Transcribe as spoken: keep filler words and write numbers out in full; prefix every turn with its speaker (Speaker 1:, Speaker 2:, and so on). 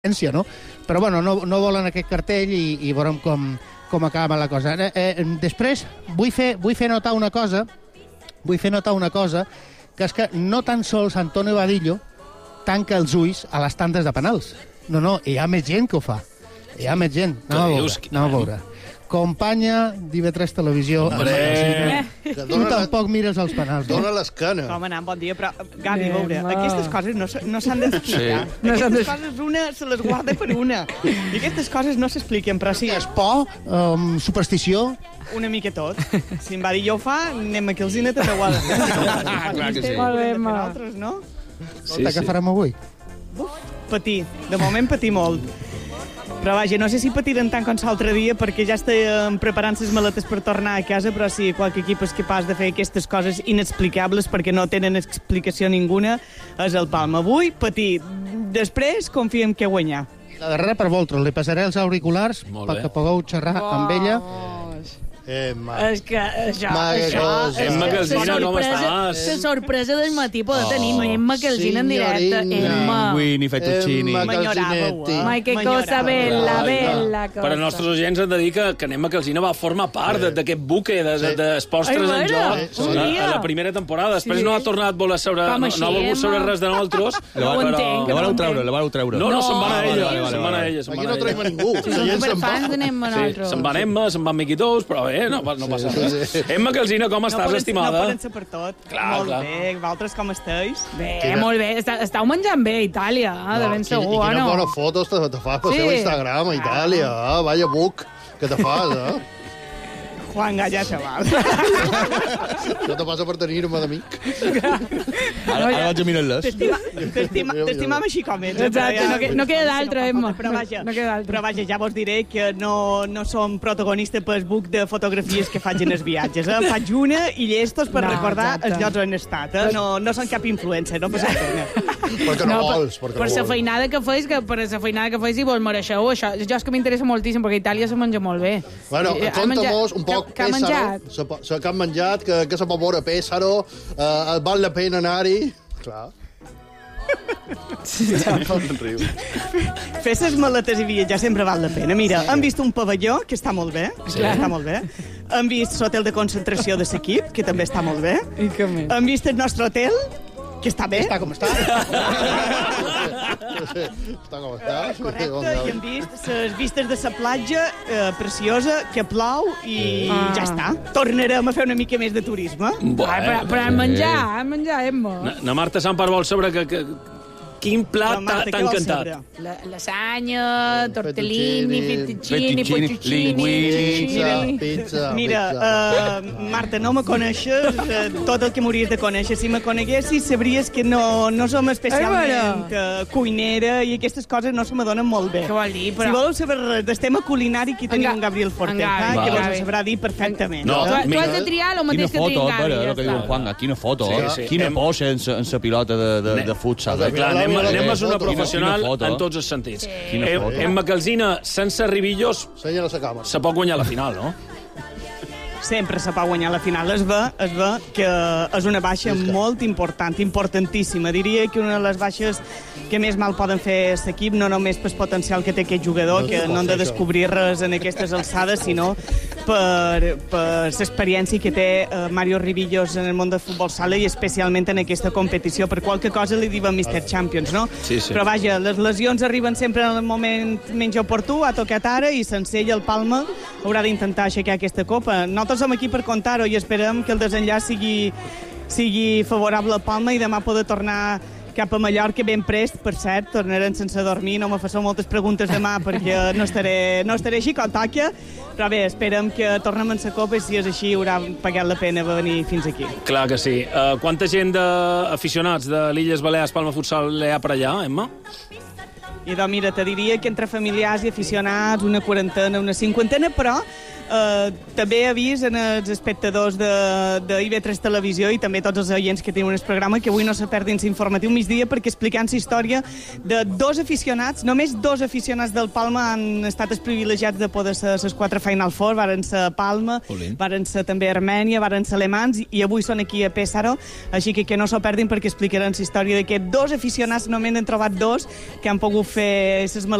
Speaker 1: no? Però bueno, no, no volen aquest cartell i, i veurem com, com acaba la cosa. Eh, eh, després vull fer, vull fer notar una cosa, vull fer notar una cosa, que és que no tan sols Antonio Vadillo tanca els ulls a les tandes de penals. No, no, hi ha més gent que ho fa. Hi ha més gent. Anem a veure. Anem a veure. Companya d'I V tres Televisió.
Speaker 2: Hombre!
Speaker 1: Tu tampoc mires els penals.
Speaker 2: Dóna l'escana.
Speaker 3: Com anant, bon dia, però, Gavi, a veure, aquestes coses no, no s'han d'explicar.
Speaker 1: Sí.
Speaker 3: No aquestes coses una se les guarda per una. I aquestes coses no s'expliquen, però sí...
Speaker 1: És por, um, superstició...
Speaker 3: Una mica tot. Si em va dir jo ho fa, anem aquí al cine també ho ha de fer.
Speaker 4: Clar que sí.
Speaker 3: Molt bé, ma. Altres, no?
Speaker 1: Sí, sí. Què farem avui?
Speaker 3: Uf, patir. De moment patir molt. Però vaja, no sé si patiren tant com l'altre dia perquè ja estem preparant les maletes per tornar a casa, però si qualque equip és capaç de fer aquestes coses inexplicables perquè no tenen explicació ninguna, és el Palma. Avui, patir. Després, confiem que guanyar.
Speaker 1: La darrera per vosaltres. Li passaré els auriculars perquè pugueu xerrar amb ella.
Speaker 2: Emma.
Speaker 5: És que això...
Speaker 2: Ma, que
Speaker 5: això
Speaker 2: cosa.
Speaker 4: Emma Calsina, com estàs?
Speaker 5: La sorpresa del matí poder tenir Emma Calsina en directe. Emma.
Speaker 4: Linguini, fettuccini.
Speaker 3: M'enyoràveu, eh?
Speaker 5: Mai, que cosa bella, bella cosa.
Speaker 4: Per als nostres oients hem de dir que, que Emma Calsina va formar part d'aquest buque d'Esports tres en joc a, a la primera temporada. Després no ha tornat a voler seure, no, no ha volgut seure res de nosaltres.
Speaker 5: No ho entenc.
Speaker 4: La
Speaker 5: vareu
Speaker 4: treure, la vareu treure. No, no, se'n van a ella. Se'n van a ella.
Speaker 2: Aquí no traiem a ningú.
Speaker 5: Som superfans d'Emma nosaltres.
Speaker 4: Se'n van Emma, se'n van Miqui Tous, però bé, no, no passa res. Emma Calsina, com estàs, estimada?
Speaker 3: No poden ser per tot.
Speaker 4: Clar,
Speaker 3: molt
Speaker 4: clar.
Speaker 3: bé. Vosaltres com esteu?
Speaker 5: Bé, molt bé. Estàu menjant bé a Itàlia, de ben segur,
Speaker 2: no?
Speaker 5: no?
Speaker 2: Quines bones fotos te, te fas per sí. seu Instagram a Itàlia. Ah, vaya book que te fas, eh?
Speaker 3: Juan Galla, xaval.
Speaker 2: Això te passa per tenir-me d'amic.
Speaker 4: Ara, ara vaig a mirar-les.
Speaker 3: T'estimam així com ets.
Speaker 5: Exacte, no, que, no queda d'altre, Emma.
Speaker 3: Però vaja,
Speaker 5: no queda d'altre.
Speaker 3: però vaja, ja vos diré que no, no som protagonistes pel book de fotografies que faig en els viatges. Eh? Faig una i llestos per
Speaker 5: no,
Speaker 3: recordar
Speaker 5: exacte.
Speaker 3: els llocs on he estat. Eh? No, no són cap influencer, no passa pena.
Speaker 2: Perquè no, no vols.
Speaker 5: Per, per la feinada que feis, que per la feinada que feis i vos mereixeu això. Jo és que m'interessa moltíssim, perquè a Itàlia se menja molt bé.
Speaker 2: Bueno, conta-mos un poc
Speaker 5: que ha menjat.
Speaker 2: Que han menjat, que, que se pot veure Pésaro, eh, val la pena anar-hi. Clar.
Speaker 3: Fer ses maletes i viatjar sempre val la pena. Mira, hem vist un pavelló, que està molt bé. Sí. Que està molt bé. Hem vist l'hotel de concentració de l'equip, que també està molt bé.
Speaker 5: I què més?
Speaker 3: Hem vist el nostre hotel, que està bé.
Speaker 1: Està com està.
Speaker 2: Està com està.
Speaker 3: Correcte, i hem vist les vistes de la platja eh, preciosa, que plou, i
Speaker 5: ah.
Speaker 3: ja està. Tornarem a fer una mica més de turisme.
Speaker 4: Bueno,
Speaker 5: ah, però, però a menjar, a menjar, Emma.
Speaker 4: Na, na Marta Sant vol saber que, que, quin plat t'ha encantat.
Speaker 5: La, lasanya, tortellini, fettuccini,
Speaker 4: fettuccini,
Speaker 5: linguini...
Speaker 2: Pizza,
Speaker 3: Mira, uh, Marta, no me coneixes uh, tot el que m'hauries de conèixer. Si me coneguessis, sabries que no, no som especialment uh, cuinera i aquestes coses no se me donen molt bé.
Speaker 5: Què vol dir? Però...
Speaker 3: Si voleu saber res del tema culinari, aquí tenim en Gabriel Forte, eh, que vos ho sabrà dir perfectament.
Speaker 4: No,
Speaker 5: tu, tu
Speaker 4: mira,
Speaker 5: has de triar el mateix que
Speaker 4: foto,
Speaker 5: triïn Gavi.
Speaker 4: Quina foto, que diu Juan, quina foto,
Speaker 2: sí,
Speaker 4: sí,
Speaker 2: sí.
Speaker 4: quina posa en sa pilota de, de, de futsal.
Speaker 2: Clar,
Speaker 4: Clar,
Speaker 2: Emma,
Speaker 4: Emma és una
Speaker 2: foto,
Speaker 4: professional
Speaker 2: foto.
Speaker 4: en tots els sentits.
Speaker 5: Sí.
Speaker 4: Emma Calsina, sense ribillos,
Speaker 2: Senyora la cama.
Speaker 4: se pot guanyar la final, no?
Speaker 3: Sempre se pot guanyar la final. Es ve, es ve que és una baixa molt important, importantíssima. Diria que una de les baixes que més mal poden fer l'equip, no només pel potencial que té aquest jugador, que no han de descobrir res en aquestes alçades, sinó per, per l'experiència que té Mario Ribillos en el món del futbol sala i especialment en aquesta competició. Per qualque cosa li diuen mister Champions, no?
Speaker 4: Sí, sí.
Speaker 3: Però vaja, les lesions arriben sempre en el moment menys oportú, ha tocat ara i sense ell el Palma haurà d'intentar aixecar aquesta copa. Nosaltres som aquí per contar-ho i esperem que el desenllaç sigui, sigui favorable al Palma i demà poder tornar cap a Mallorca ben prest, per cert, tornarem sense dormir, no me fasseu moltes preguntes demà perquè no estaré, no estaré així com toca, però bé, esperem que tornem en la copa i si és així haurà pagat la pena venir fins aquí.
Speaker 4: Clar que sí. Uh, quanta gent d'aficionats de l'Illes Balears Palma Futsal hi ha per allà, Emma?
Speaker 3: I doncs mira, te diria que entre familiars i aficionats una quarantena, una cinquantena, però eh, també avís en els espectadors de, de I V tres Televisió i també tots els oients que tenen el programa que avui no se perdin l'informatiu migdia perquè explicant la història de dos aficionats, només dos aficionats del Palma han estat els privilegiats de poder ser les quatre Final Four, varen ser Palma,
Speaker 4: Olín.
Speaker 3: varen ser també Armènia, varen ser alemans i avui són aquí a Pésaro, així que que no s'ho perdin perquè explicaran la història d'aquests dos aficionats, només n'han trobat dos que han pogut fer fer les